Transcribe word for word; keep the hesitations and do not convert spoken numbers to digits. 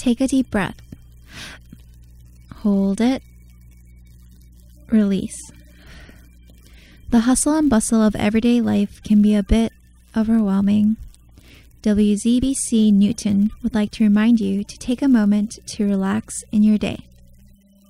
Take a deep breath. Hold it. Release. The hustle and bustle of everyday life can be a bit overwhelming. W Z B C Newton would like to remind you to take a moment to relax in your day.